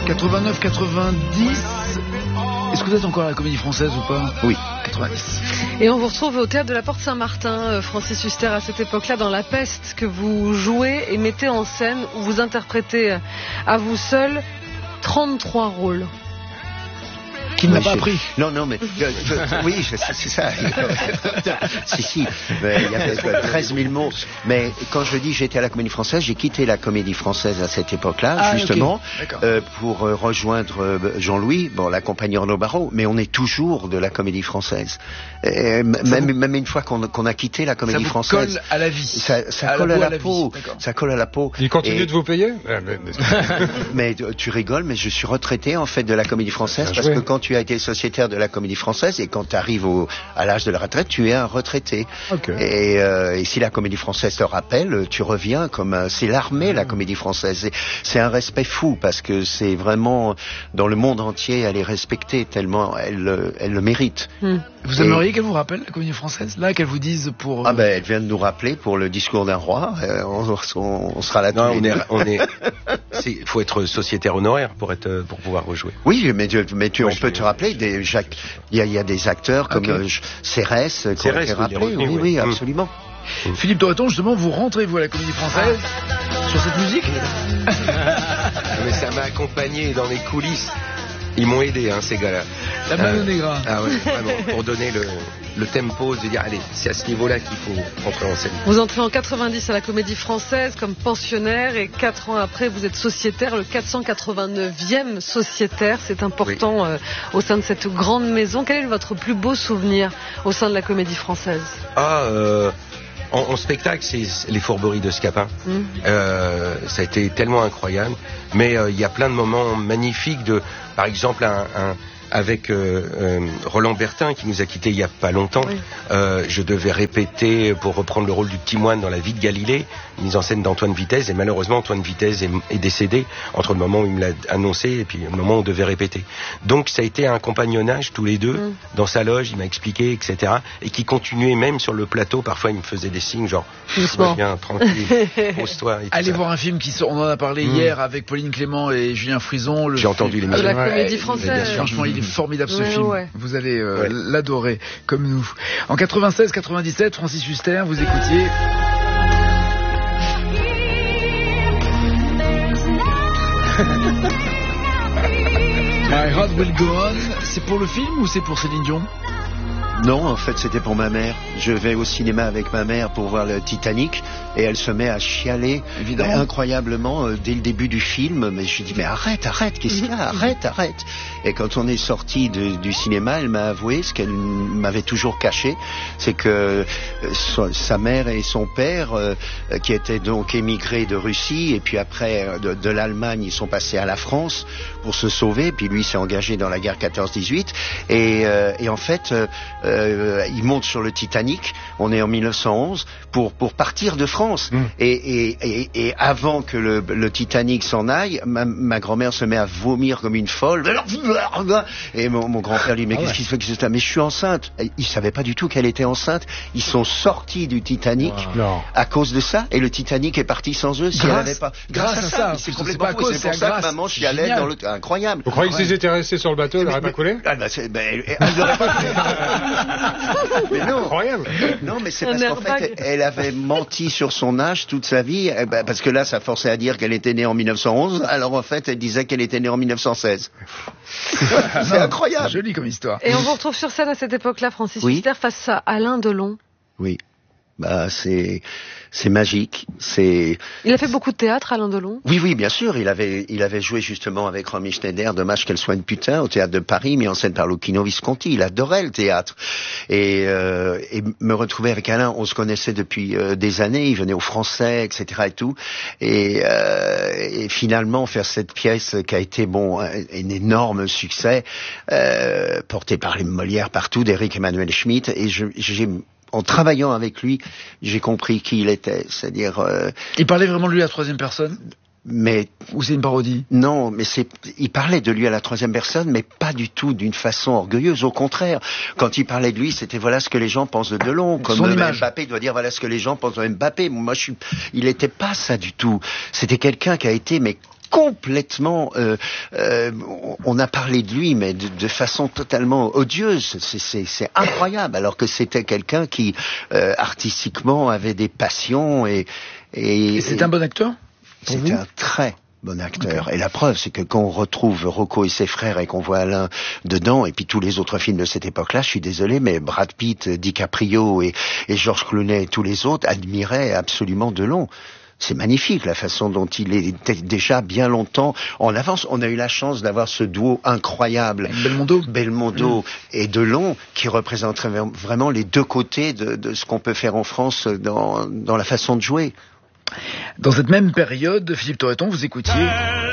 89, 90. Est-ce que vous êtes encore à la Comédie Française ou pas? Oui. 90. Et on vous retrouve au Théâtre de la Porte Saint-Martin, Francis Huster, à cette époque-là, dans La Peste, que vous jouez et mettez en scène, où vous interprétez à vous seul 33 rôles. Qui n'a pas appris. Non, mais oui, c'est ça. si, mais il y avait 13 000 mots. Mais quand je dis j'étais à la Comédie Française, j'ai quitté la Comédie Française à cette époque-là, justement, pour rejoindre Jean-Louis, la compagnie Renaud Barrault. Mais on est toujours de la Comédie Française. Même une fois qu'on a quitté la Comédie Française. Ça colle à la vie. Ça colle à la peau. Ça colle à la peau. Il continue de vous payer? Mais tu rigoles, mais je suis retraité en fait de la Comédie Française parce que quand tu as été sociétaire de la Comédie Française et quand tu arrives à l'âge de la retraite, tu es un retraité. Et si la Comédie Française te rappelle, tu reviens c'est l'armée, la Comédie Française. C'est un respect fou parce que c'est vraiment dans le monde entier, elle est respectée tellement elle le mérite. Vous aimeriez qu'elle vous rappelle la Comédie Française, là, qu'elle vous dise pour... elle vient de nous rappeler pour le discours d'un roi. On sera là. Non, il faut être sociétaire honoraire pour pouvoir rejouer. Oui, mais on peut te rappeler il y a des acteurs comme Cérès qui ont été rappelés. Oui, absolument. Philippe Torreton, justement, vous rentrez vous à la Comédie Française sur cette musique? Mais ça m'a accompagné dans les coulisses. Ils m'ont aidé, ces gars-là. La Mano Negra. Ah ouais, vraiment, pour donner le tempo, de dire, allez, c'est à ce niveau-là qu'il faut rentrer en scène. Vous entrez en 90 à la Comédie Française comme pensionnaire et 4 ans après, vous êtes sociétaire, le 489e sociétaire. C'est important au sein de cette grande maison. Quel est votre plus beau souvenir au sein de la Comédie Française? En spectacle, c'est les fourberies de Scapin. Ça a été tellement incroyable. Mais il y a plein de moments magnifiques par exemple, avec Roland Bertin qui nous a quittés il y a pas longtemps. Je devais répéter pour reprendre le rôle du petit moine dans La Vie de Galilée, mise en scène d'Antoine Vitesse, et malheureusement Antoine Vitesse est décédé entre le moment où il me l'a annoncé et puis le moment où on devait répéter. Donc ça a été un compagnonnage tous les deux dans sa loge, il m'a expliqué, etc. Et qui continuait même sur le plateau, parfois il me faisait des signes genre viens tranquille, pose-toi. Allez voir un film on en a parlé hier avec Pauline Clément et Julien Frison. J'ai entendu l'émission. La Comédie Française. Franchement, il est formidable ce film. Vous allez l'adorer comme nous. En 96-97, Francis Huster, vous écoutiez. My Heart Will Go On. C'est pour le film ou c'est pour Céline Dion? Non, en fait, c'était pour ma mère. Je vais au cinéma avec ma mère pour voir le Titanic et elle se met à chialer incroyablement dès le début du film. Mais je dis mais arrête, qu'est-ce qu'il y a? Arrête. Et quand on est sorti du cinéma, elle m'a avoué ce qu'elle m'avait toujours caché, c'est que sa mère et son père, qui étaient donc émigrés de Russie et puis après de l'Allemagne, ils sont passés à la France pour se sauver. Puis lui s'est engagé dans la guerre 14-18 et en fait il monte sur le Titanic, on est en 1911, pour partir de France. Et avant que le Titanic s'en aille, ma grand-mère se met à vomir comme une folle. Et mon grand-père lui dit, mais qu'est-ce qu'il fait que c'est ça? Mais je suis enceinte. Il savait pas du tout qu'elle était enceinte. Ils sont sortis du Titanic à cause de ça, et le Titanic est parti sans eux. Grâce à ça. C'est complètement faux. C'est pour ça que maman chialait dans le... Incroyable. Vous croyez que s'ils étaient restés sur le bateau, il n'aurait pas coulé? Mais non. Incroyable. Non, mais c'est parce qu'en fait, elle avait menti sur son âge toute sa vie, parce que là, ça forçait à dire qu'elle était née en 1911, alors en fait, elle disait qu'elle était née en 1916. C'est incroyable. C'est joli comme histoire. Et on vous retrouve sur scène à cette époque-là, Francis Huster, face à Alain Delon. Oui. C'est magique. Il a fait beaucoup de théâtre, Alain Delon. Oui, bien sûr. Il avait joué justement avec Romy Schneider, Dommage qu'elle soit une putain, au théâtre de Paris, mis en scène par Luchino Visconti. Il adorait le théâtre. Et me retrouver avec Alain, on se connaissait depuis des années. Il venait au Français, etc. et tout. Et finalement faire cette pièce qui a été un énorme succès, porté par les Molières partout, d'Éric Emmanuel Schmitt. Et en travaillant avec lui, j'ai compris qui il était. C'est-à-dire... Il parlait vraiment de lui à la troisième personne? Ou c'est une parodie? Non, mais il parlait de lui à la troisième personne, mais pas du tout d'une façon orgueilleuse. Au contraire, quand il parlait de lui, c'était voilà ce que les gens pensent de Delon. Comme Mbappé doit dire voilà ce que les gens pensent de Mbappé. Moi, il n'était pas ça du tout. C'était quelqu'un qui a été complètement, on a parlé de lui, mais de façon totalement odieuse. C'est incroyable, alors que c'était quelqu'un qui artistiquement avait des passions et c'est un bon acteur. C'était un très bon acteur. Okay. Et la preuve, c'est que quand on retrouve Rocco et ses frères et qu'on voit Alain dedans, et puis tous les autres films de cette époque-là, je suis désolé, mais Brad Pitt, DiCaprio et George Clooney et tous les autres admiraient absolument Delon. C'est magnifique la façon dont il était déjà bien longtemps en avance. On a eu la chance d'avoir ce duo incroyable, Belmondo et Delon, qui représenteraient vraiment les deux côtés de ce qu'on peut faire en France dans la façon de jouer. Dans cette même période, Philippe Torreton, vous écoutiez